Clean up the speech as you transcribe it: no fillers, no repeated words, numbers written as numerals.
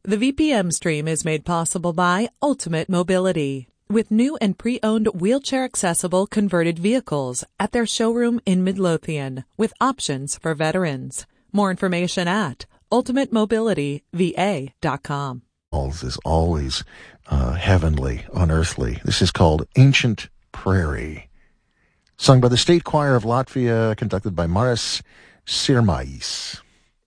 The VPM stream is made possible by Ultimate Mobility, with new and pre-owned wheelchair-accessible converted vehicles at their showroom in Midlothian, with options for veterans. More information at ultimatemobilityva.com. Is always heavenly, unearthly. This is called Ancient Prairie, sung by the State Choir of Latvia, conducted by Maris Sirmais.